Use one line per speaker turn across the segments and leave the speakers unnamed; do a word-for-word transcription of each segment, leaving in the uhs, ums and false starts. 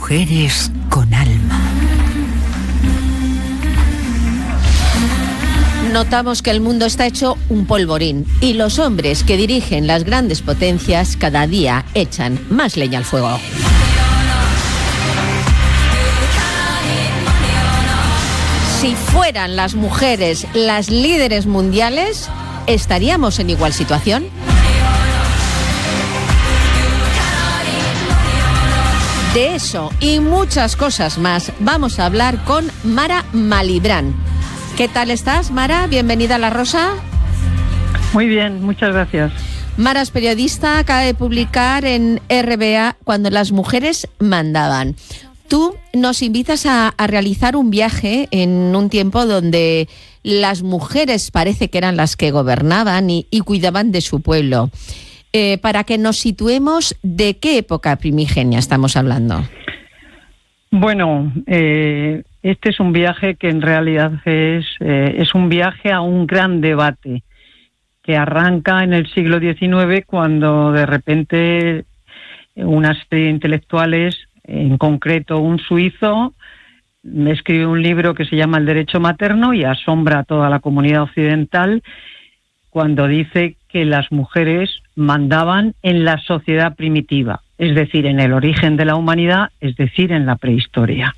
Mujeres con alma.
Notamos que el mundo está hecho un polvorín y los hombres que dirigen las grandes potencias cada día echan más leña al fuego. Si fueran las mujeres las líderes mundiales, ¿estaríamos en igual situación? De eso y muchas cosas más vamos a hablar con Mara Malibrán. ¿Qué tal estás, Mara? Bienvenida a La Rosa.
Muy bien, muchas gracias.
Mara es periodista, acaba de publicar en R B A Cuando las mujeres mandaban. Tú nos invitas a, a realizar un viaje en un tiempo donde las mujeres parece que eran las que gobernaban y, y cuidaban de su pueblo. Eh, para que nos situemos, ¿de qué época primigenia estamos hablando?
Bueno, eh, este es un viaje que en realidad es, eh, es un viaje a un gran debate que arranca en el siglo diecinueve cuando de repente una serie de intelectuales, en concreto un suizo, escribe un libro que se llama El derecho materno y asombra a toda la comunidad occidental cuando dice que las mujeres mandaban en la sociedad primitiva, es decir, en el origen de la humanidad, es decir, en la prehistoria.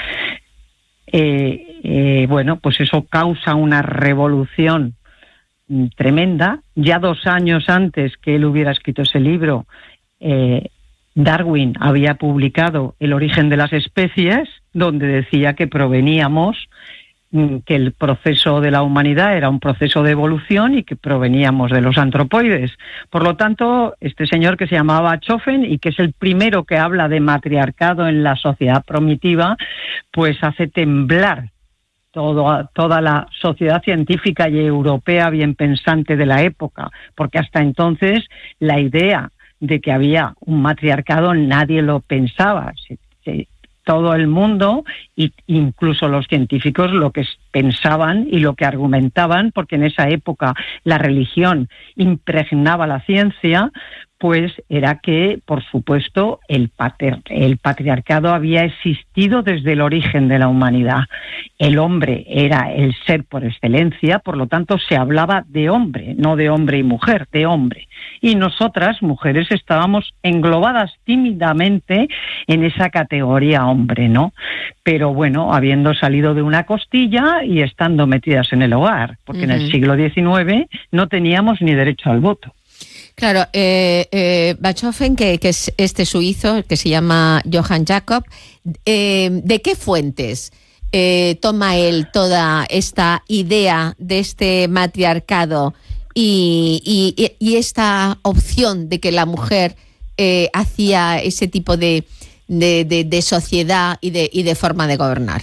Eh, eh, bueno, pues eso causa una revolución tremenda. Ya dos años antes que él hubiera escrito ese libro, eh, Darwin había publicado El origen de las especies, donde decía que proveníamos, que el proceso de la humanidad era un proceso de evolución y que proveníamos de los antropoides. Por lo tanto, este señor que se llamaba Bachofen y que es el primero que habla de matriarcado en la sociedad primitiva, pues hace temblar todo, toda la sociedad científica y europea bien pensante de la época, porque hasta entonces la idea de que había un matriarcado nadie lo pensaba. Se, se, todo el mundo, e incluso los científicos, lo que pensaban y lo que argumentaban, porque en esa época la religión impregnaba la ciencia, pues era que, por supuesto, el, pater, el patriarcado había existido desde el origen de la humanidad. El hombre era el ser por excelencia, por lo tanto se hablaba de hombre, no de hombre y mujer, de hombre. Y nosotras, mujeres, estábamos englobadas tímidamente en esa categoría hombre, ¿no? Pero bueno, habiendo salido de una costilla y estando metidas en el hogar, porque uh-huh. en el siglo diecinueve no teníamos ni derecho al voto.
Claro, eh, eh, Bachofen, que, que es este suizo, que se llama Johann Jakob, eh, ¿de qué fuentes eh, toma él toda esta idea de este matriarcado y, y, y esta opción de que la mujer eh, hacía ese tipo de, de, de, de sociedad y de, y de forma de gobernar?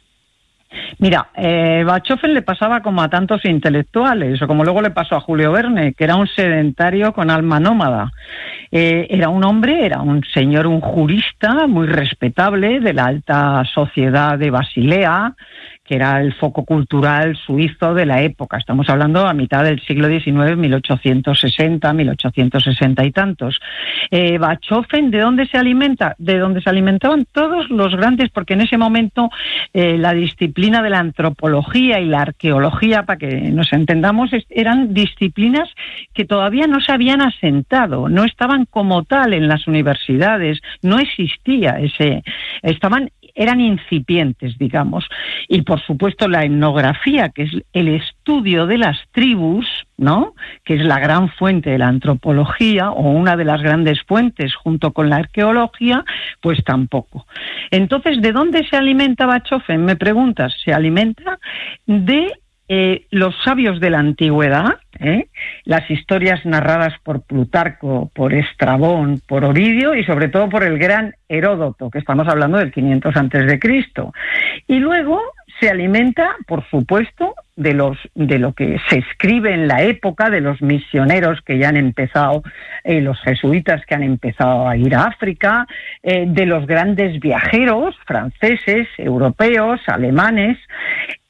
Mira, eh, Bachofen le pasaba como a tantos intelectuales, o como luego le pasó a Julio Verne, que era un sedentario con alma nómada. Eh, era un hombre, era un señor, un jurista muy respetable de la alta sociedad de Basilea, que era el foco cultural suizo de la época. Estamos hablando a mitad del siglo diecinueve, mil ochocientos sesenta, mil ochocientos sesenta y tantos. Eh, Bachofen, ¿de dónde se alimenta? De donde se alimentaban todos los grandes, porque en ese momento eh, la disciplina de la antropología y la arqueología, para que nos entendamos, eran disciplinas que todavía no se habían asentado, no estaban como tal en las universidades, no existía ese, estaban eran incipientes, digamos. Y, por supuesto, la etnografía, que es el estudio de las tribus, ¿no?, que es la gran fuente de la antropología, o una de las grandes fuentes junto con la arqueología, pues tampoco. Entonces, ¿de dónde se alimenta Bachofen? Me preguntas. Se alimenta de Eh, los sabios de la antigüedad, ¿eh? las historias narradas por Plutarco, por Estrabón, por Ovidio y sobre todo por el gran Heródoto, que estamos hablando del quinientos antes de Cristo. Y luego se alimenta, por supuesto, de los de lo que se escribe en la época, de los misioneros que ya han empezado, eh, los jesuitas que han empezado a ir a África, eh, de los grandes viajeros franceses, europeos, alemanes.